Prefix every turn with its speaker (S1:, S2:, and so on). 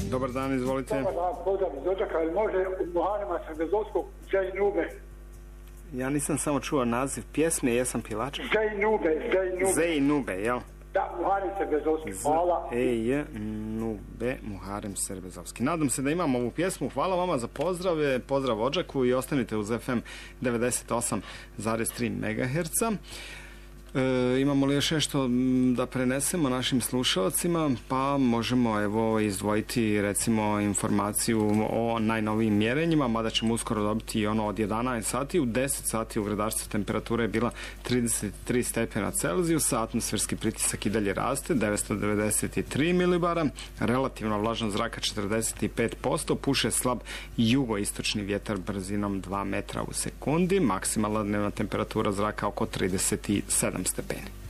S1: Dobar dan, izvolite.
S2: Dobar dan, pozdrav iz Odžaka, ali može u Muharema Srbezovskog Zejnube?
S1: Ja nisam samo čuo naziv pjesme, jesam pilača. Zejnube, jel?
S2: Da, Muharem Srbezovski, hvala.
S1: Zejnube, Muharem Srbezovski. Nadam se da imamo ovu pjesmu. Hvala vama za pozdrave, pozdrav Odžaku i ostanite uz FM 98,3 MHz. Imamo li još nešto da prenesemo našim slušalcima? Pa možemo izdvojiti recimo informaciju o najnovijim mjerenjima, mada ćemo uskoro dobiti i ono od 11 sati. U 10 sati u Gradarstvu temperatura je bila 33 stepena Celzijusa, atmosferski pritisak i dalje raste, 993 milibara, relativna vlažnost zraka 45%, puše slab jugoistočni vjetar brzinom 2 metra u sekundi, maksimalna dnevna temperatura zraka oko 37 stepeni.